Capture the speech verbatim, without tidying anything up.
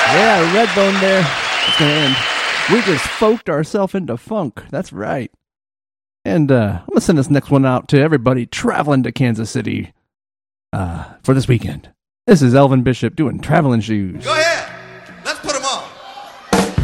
Yeah, Redbone there. It's going to end. We just folked ourselves into funk. That's right. And uh, I'm going to send this next one out to everybody traveling to Kansas City uh, for this weekend. This is Elvin Bishop doing Traveling Shoes. Go ahead.